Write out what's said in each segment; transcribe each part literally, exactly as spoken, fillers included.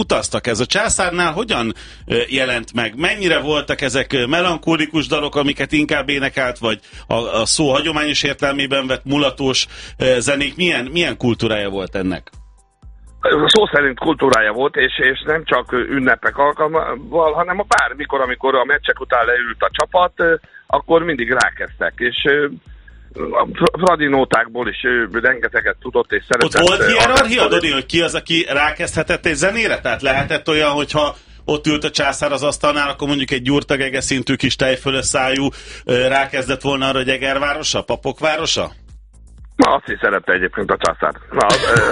utaztak. Ez a császárnál hogyan jelent meg? Mennyire voltak ezek melankolikus dalok, amiket inkább énekelt, vagy a, a szó hagyományos értelmében vett mulatós zenék? Milyen, milyen kultúrája volt ennek? Szó szerint kultúrája volt, és, és nem csak ünnepek alkalmával, hanem a bármikor, amikor a meccsek után leült a csapat, akkor mindig rákezdtek, és a Fradi nótákból is rengeteget tudott és szeretett. Ott volt hierarchia, Dodi, hogy ki az, aki rákezdhetett egy zenére? Tehát lehetett olyan, hogyha ott ült a császár az asztalnál, akkor mondjuk egy gyurtagege szintű kis tejfölös szájú rákezdett volna arra, hogy Egervárosa, Papokvárosa? Na, azt is szerette egyébként a császár. Na,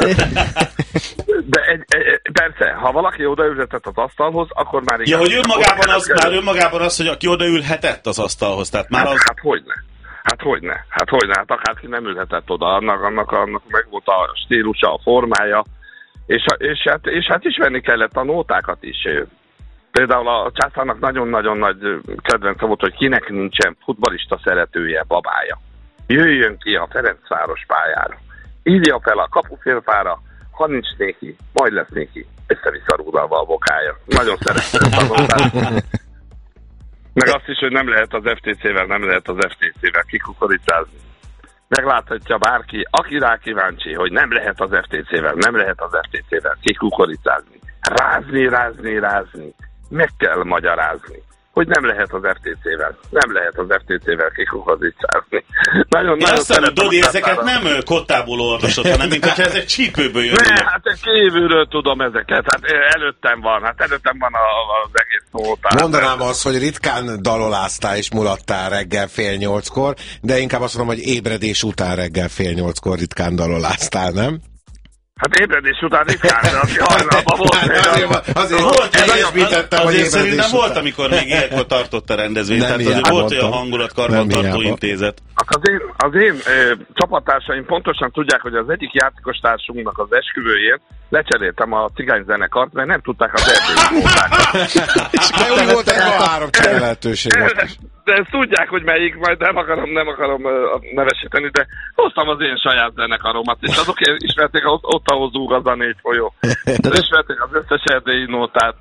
de egy, egy, persze, ha valaki odaülhetett az asztalhoz, akkor már... Ja, hogy önmagában az, már önmagában az, hogy aki odaülhetett az asztalhoz, tehát már hát, az... Hát hogyne. Hát hogyne. Hát hogyne. Hát akárki nem ülhetett oda, annak, annak, annak meg volt a stílusa, a formája, és, és, hát, és hát ismerni kellett a nótákat is. Például a császárnak nagyon-nagyon nagy kedvence volt, hogy kinek nincsen futballista szeretője, babája. Jöjjön ki a Ferencváros pályára. Írja fel a kapufélfára, ha nincs néki, majd lesz néki. Össze-vissza rúdalva a bokája. Nagyon szeretem tanultál. Meg azt is, hogy nem lehet az ef té cével, nem lehet az ef té cével kikukoricázni. Megláthatja bárki, aki rá kíváncsi, hogy nem lehet az ef té cével, nem lehet az ef té cével kikukoricázni. Rázni, rázni, rázni. Meg kell magyarázni, hogy nem lehet az ef té cével, nem lehet az ef té cével kikukoricázni. Nagyon, Én azt mondom, Dodi, ezeket nem kottából olvasott, hanem mint hogyha ezek csípőből jönnek. Ne, hát kívülről tudom ezeket, hát előttem van, hát előttem van az egész nótár. Mondanám azt, hogy ritkán daloláztál és mulattál reggel fél nyolckor, de inkább azt mondom, hogy ébredés után reggel fél nyolckor ritkán daloláztál, nem? Hát ébredés után ritkán, de aki hajnalban volt. Azért, azért volt, helyesbítettem, hogy ébredés szerintem után. volt, amikor még ilyenkor tartott a rendezvény, tehát azért volt olyan hangulat karbantartó intézet. Az én, az én ö, csapattársaim pontosan tudják, hogy az egyik játékos társunknak az esküvőjén lecseréltem a cigányzenekart, mert nem tudták az erdélyi nótákat. És úgy volt egy három csere lehetőség most is. De ezt tudják, hogy melyik, majd nem akarom, nem akarom nevesíteni, de hoztam az én saját zenekaromat, és azok ismerték, ott, ott ahhoz zúg az a négy folyó. De ismerték az összes erdélyi nótát,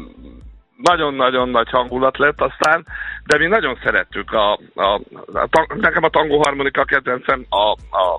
nagyon-nagyon nagy hangulat lett aztán, de mi nagyon szerettük a, a, a, a nekem a tangóharmonika kedvencem, a, a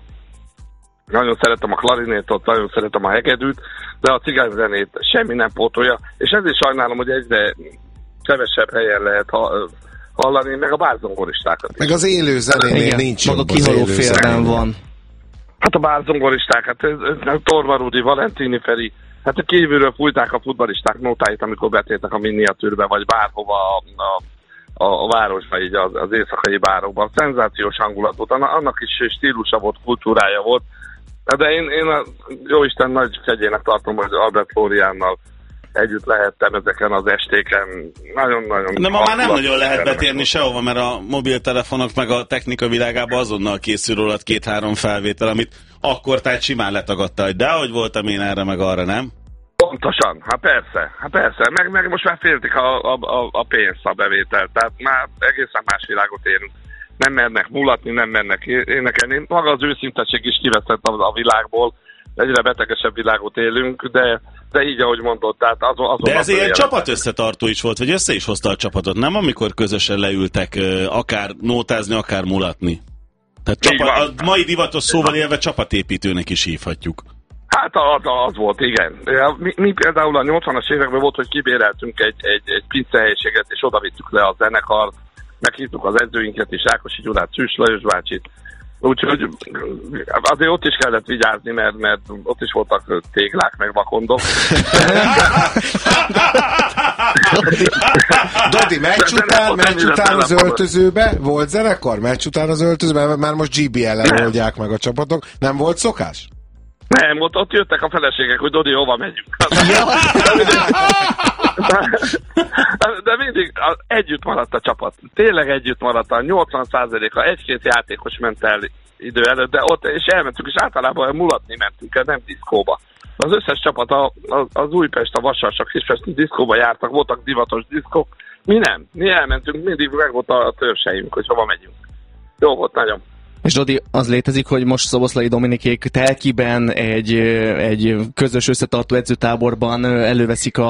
nagyon szeretem a klarinétot, nagyon szeretem a hegedűt, de a cigányzenét semmi nem pótolja, és ezért sajnálom, hogy egyre kevesebb helyen lehet ha, hallani, meg a bárzongoristákat is. Meg az élő zenénél nincs jobb, a kihaló félben van. Hát a bárzongoristák, hát Torma Rudi, Valentini Feri, hát a kívülről fújták a futballisták nótáit, amikor betértek a miniatűrbe, vagy bárhova a, a, a, a városba, így az, az éjszakai bárokban. Szenzációs hangulat volt, annak is stílusa volt, kultúrája volt. De én, én a jóisten nagy kegyének tartom, hogy Albert Flóriánnal együtt lehettem ezeken az estéken. Nagyon-nagyon... De ma már nem nagyon lehet betérni sehova, mert a mobiltelefonok meg a technika világában azonnal készül rólad két-három felvétel, amit akkor tehát simán letagadta, hogy de hogy voltam én erre meg arra, nem? Pontosan, hát persze, hát persze, meg, meg most már féltik a, a, a, a pénzt, a bevételt, tehát már egészen más világot élünk. Nem mernek mulatni, nem mernek énekelni. Maga az őszinteség is kiveszett a, a világból, egyre betegesebb világot élünk, de, de így, ahogy mondod, tehát azon, azon de ez ilyen csapat összetartó is volt, vagy össze is hozta a csapatot, nem? Amikor közösen leültek akár nótázni, akár mulatni. Tehát csapat, a mai divatos szóval élve csapatépítőnek is hívhatjuk. Hát az, az volt, igen. Mi, mi például a nyolcvanas években volt, hogy kibéreltünk egy, egy, egy pincehelyiséget, és oda vittük le a zenekart, meghívtuk az edzőinket is, Ákosi Gyulát, Szűs Lajos bácsit. Úgyhogy azért ott is kellett vigyázni, mert, mert ott is voltak téglák, meg vakondok. Dodi, meccs után, meccs után az öltözőbe volt zenekar? Meccs után az öltözőbe? Már most gé bé el-en oldják meg a csapatok. Nem volt szokás? Nem, ott, ott jöttek a feleségek, hogy Dodi, hova megyünk. De, de mindig együtt maradt a csapat. Tényleg együtt maradt a nyolcvan százaléka, egy-két játékos ment el idő előtt, de ott és elmentünk, és általában mulatni mentünk, nem diszkóba. Az összes csapat, a, a, az Újpest, a Vasas, a Kispesti diszkóba jártak, voltak divatos diszkók. Mi nem. Mi elmentünk, mindig meg volt a törzseink, hogy hova megyünk. Jó volt nagyon. És Dodi, az létezik, hogy most Szoboszlai Dominikék Telkiben egy, egy közös összetartó edzőtáborban előveszik a